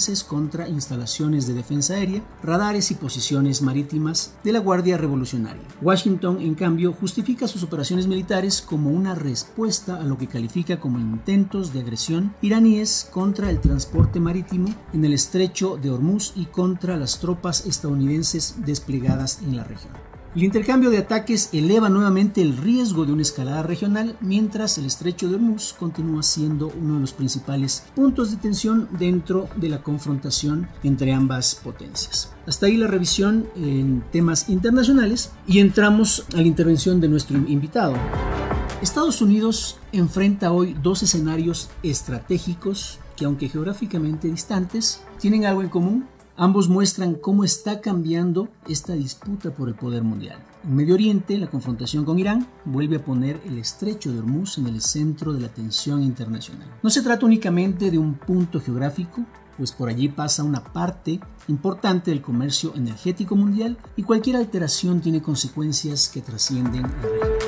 estadounidenses contra instalaciones de defensa aérea, radares y posiciones marítimas de la Guardia Revolucionaria. Washington, en cambio, justifica sus operaciones militares como una respuesta a lo que califica como intentos de agresión iraníes contra el transporte marítimo en el estrecho de Hormuz y contra las tropas estadounidenses desplegadas en la región. El intercambio de ataques eleva nuevamente el riesgo de una escalada regional, mientras el estrecho de Hormuz continúa siendo uno de los principales puntos de tensión dentro de la confrontación entre ambas potencias. Hasta ahí la revisión en temas internacionales y entramos a la intervención de nuestro invitado. Estados Unidos enfrenta hoy dos escenarios estratégicos que, aunque geográficamente distantes, tienen algo en común. Ambos muestran cómo está cambiando esta disputa por el poder mundial. En Medio Oriente, la confrontación con Irán vuelve a poner el estrecho de Hormuz en el centro de la atención internacional. No se trata únicamente de un punto geográfico, pues por allí pasa una parte importante del comercio energético mundial y cualquier alteración tiene consecuencias que trascienden la región.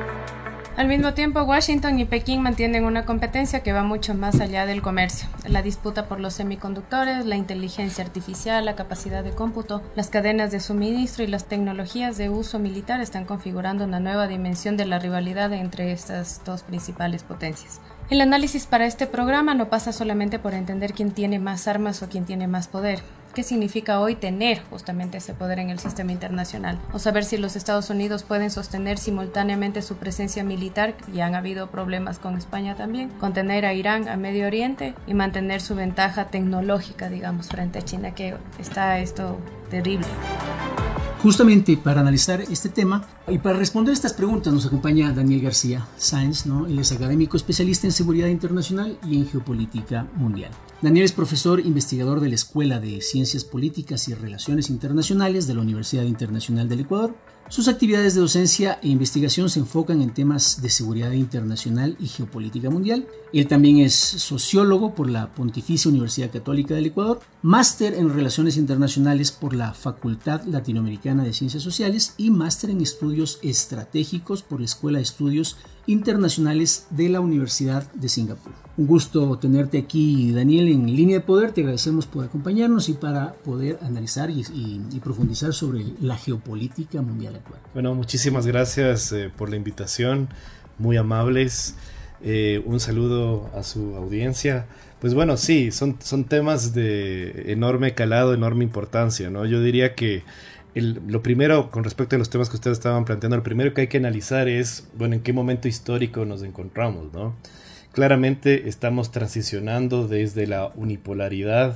Al mismo tiempo, Washington y Pekín mantienen una competencia que va mucho más allá del comercio. La disputa por los semiconductores, la inteligencia artificial, la capacidad de cómputo, las cadenas de suministro y las tecnologías de uso militar están configurando una nueva dimensión de la rivalidad entre estas dos principales potencias. El análisis para este programa no pasa solamente por entender quién tiene más armas o quién tiene más poder. ¿Qué significa hoy tener justamente ese poder en el sistema internacional? O saber si los Estados Unidos pueden sostener simultáneamente su presencia militar, y han habido problemas con España también, contener a Irán, a Medio Oriente y mantener su ventaja tecnológica, digamos, frente a China, que está esto terrible. Justamente para analizar este tema y para responder estas preguntas nos acompaña Daniel García Sáenz, ¿no? Él es académico especialista en seguridad internacional y en geopolítica mundial. Daniel es profesor investigador de la Escuela de Ciencias Políticas y Relaciones Internacionales de la Universidad Internacional del Ecuador. Sus actividades de docencia e investigación se enfocan en temas de seguridad internacional y geopolítica mundial. Él también es sociólogo por la Pontificia Universidad Católica del Ecuador, máster en Relaciones Internacionales por la Facultad Latinoamericana de Ciencias Sociales y máster en Estudios Estratégicos por la Escuela de Estudios Internacionales de la Universidad de Singapur. Un gusto tenerte aquí, Daniel, en Línea de Poder. Te agradecemos por acompañarnos y para poder analizar y profundizar sobre la geopolítica mundial actual. Bueno, muchísimas gracias por la invitación, muy amables. Un saludo a su audiencia. Pues bueno, sí, son temas de enorme calado, enorme importancia, ¿no? Yo diría que lo primero, con respecto a los temas que ustedes estaban planteando, lo primero que hay que analizar es, bueno, en qué momento histórico nos encontramos, ¿no? Claramente estamos transicionando desde la unipolaridad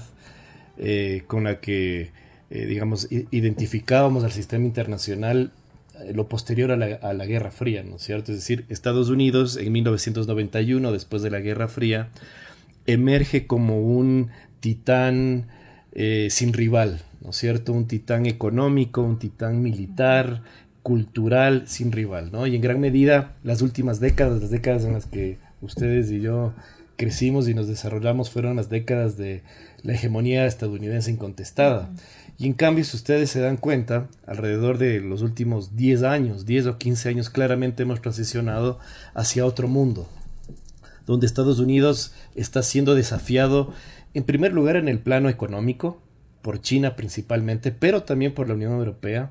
con la que, digamos, identificábamos al sistema internacional lo posterior a la Guerra Fría, ¿no es cierto? Es decir, Estados Unidos en 1991, después de la Guerra Fría, emerge como un titán sin rival, ¿no es cierto? Un titán económico, un titán militar, cultural, sin rival, ¿no? Y en gran medida las últimas décadas, las décadas en las que ustedes y yo crecimos y nos desarrollamos, fueron las décadas de la hegemonía estadounidense incontestada. Y en cambio, si ustedes se dan cuenta, alrededor de los últimos 10 años, 10 o 15 años, claramente hemos transicionado hacia otro mundo, donde Estados Unidos está siendo desafiado, en primer lugar, en el plano económico, por China principalmente, pero también por la Unión Europea.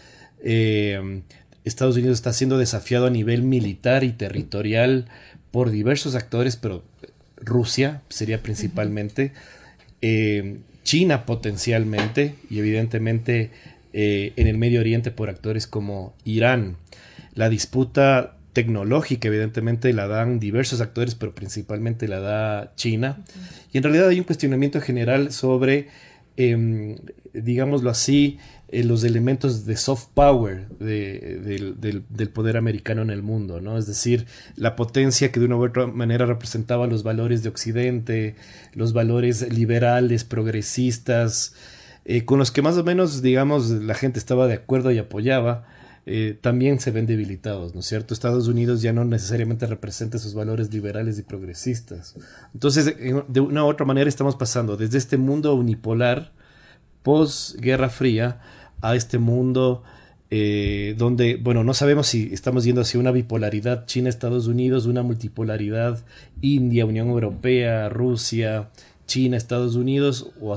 Estados Unidos está siendo desafiado a nivel militar y territorial por diversos actores, pero Rusia sería principalmente, China potencialmente, y evidentemente en el Medio Oriente por actores como Irán. La disputa tecnológica evidentemente la dan diversos actores, pero principalmente la da China. Y en realidad hay un cuestionamiento general sobre, digámoslo así, los elementos de soft power del poder americano en el mundo, ¿no? Es decir, la potencia que de una u otra manera representaba los valores de Occidente, los valores liberales, progresistas, con los que más o menos, digamos, la gente estaba de acuerdo y apoyaba, también se ven debilitados, ¿no es cierto? Estados Unidos ya no necesariamente representa esos valores liberales y progresistas. Entonces, de una u otra manera estamos pasando desde este mundo unipolar, post-Guerra Fría, a este mundo donde, bueno, no sabemos si estamos yendo hacia una bipolaridad China-Estados Unidos, una multipolaridad India, Unión Europea, Rusia, China, Estados Unidos, o